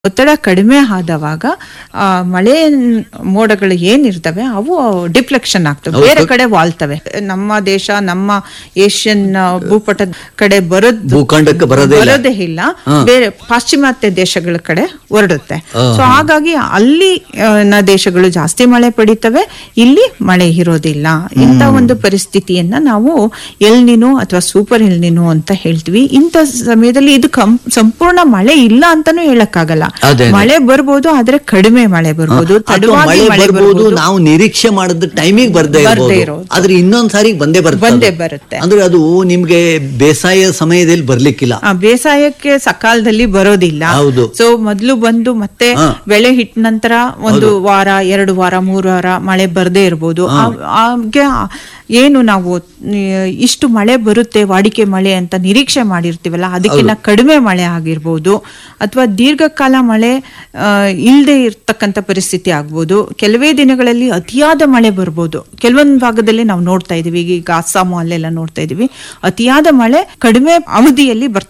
ಒತ್ತಡ ಕಡಿಮೆ ಆದವಾಗ ಮಳೆ ಮೋಡಗಳು ಏನಿರ್ತವೆ ಅವು ಡಿಫ್ಲೆಕ್ಷನ್ ಆಗ್ತವೆ, ಬೇರೆ ಕಡೆ ವಾಲ್ತವೆ. ನಮ್ಮ ದೇಶ, ನಮ್ಮ ಏಷ್ಯನ್ ಭೂಪಟದ ಕಡೆ ಭೂಖಂಡಕ್ಕೆ ಬರೋದೇ ಇಲ್ಲ, ಬೇರೆ ಪಾಶ್ಚಿಮಾತ್ಯ ದೇಶಗಳ ಕಡೆ ಹೊರಡುತ್ತೆ. ಸೊ ಹಾಗಾಗಿ ಅಲ್ಲಿ ದೇಶಗಳು ಜಾಸ್ತಿ ಮಳೆ ಪಡಿತವೆ, ಇಲ್ಲಿ ಮಳೆ ಇರೋದಿಲ್ಲ. ಇಂಥ ಒಂದು ಪರಿಸ್ಥಿತಿಯನ್ನ ನಾವು ಎಲ್ ನಿನೋ ಅಥವಾ ಸೂಪರ್ ಎಲ್ ನಿನೋ ಅಂತ ಹೇಳ್ತೀವಿ. ಇಂಥ ಸಮಯದಲ್ಲಿ ಇದು ಸಂಪೂರ್ಣ ಮಳೆ ಇಲ್ಲ ಅಂತಾನೂ ಹೇಳಕ್ಕಾಗಲ್ಲ. ಮಳೆ ಬರ್ಬೋದು, ಆದ್ರೆ ಕಡಿಮೆ ಮಳೆ ಬರ್ಬೋದು, ತಡವಾಗಿ ಮಳೆ ಬರ್ಬೋದು, ನಾವು ನಿರೀಕ್ಷೆ ಮಾಡಿದ ಟೈಮಿಗೆ ಬರ್ದೇ ಇರೋದು, ಆದ್ರೆ ಇನ್ನೊಂದ್ ಸಾರಿ ಬಂದೇ ಬರುತ್ತೆ. ಅಂದ್ರೆ ಅದು ನಿಮ್ಗೆ ಬೇಸಾಯ ಸಮಯದಲ್ಲಿ ಬರ್ಲಿಕ್ಕಿಲ್ಲ, ಬೇಸಾಯಕ್ಕೆ ಸಕಾಲದಲ್ಲಿ ಬರೋದಿಲ್ಲ. ಸೊ ಮೊದ್ಲು ಬಂದು ಮತ್ತೆ ಬೆಳೆ ಹಿಟ್ಟ ನಂತರ ಒಂದು ವಾರ, 2 ವಾರ, 3 ವಾರ ಮಳೆ ಬರ್ದೇ ಇರ್ಬೋದು. ಹಾಗೆ ಏನು ನಾವು ಇಷ್ಟು ಮಳೆ ಬರುತ್ತೆ, ವಾಡಿಕೆ ಮಳೆ ಅಂತ ನಿರೀಕ್ಷೆ ಮಾಡಿರ್ತೀವಲ್ಲ, ಅದಕ್ಕಿಂತ ಕಡಿಮೆ ಮಳೆ ಆಗಿರ್ಬೋದು, ಅಥವಾ ದೀರ್ಘಕಾಲ ಮಳೆ ಇಲ್ಲದೆ ಇರ್ತಕ್ಕಂಥ ಪರಿಸ್ಥಿತಿ ಆಗ್ಬೋದು. ಕೆಲವೇ ದಿನಗಳಲ್ಲಿ ಅತಿಯಾದ ಮಳೆ ಬರ್ಬೋದು. ಕೆಲವೊಂದು ಭಾಗದಲ್ಲಿ ನಾವು ನೋಡ್ತಾ ಇದೀವಿ, ಈಗ ಅಸ್ಸಾಮು ಅಲ್ಲೆಲ್ಲ ನೋಡ್ತಾ ಇದೀವಿ, ಅತಿಯಾದ ಮಳೆ ಕಡಿಮೆ ಅವಧಿಯಲ್ಲಿ